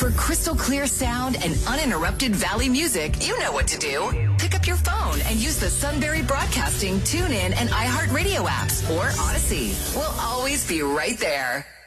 For crystal clear sound and uninterrupted Valley music, you know what to do. Pick up your phone and use the Sunbury Broadcasting, TuneIn, and iHeartRadio apps or Odyssey. We'll always be right there.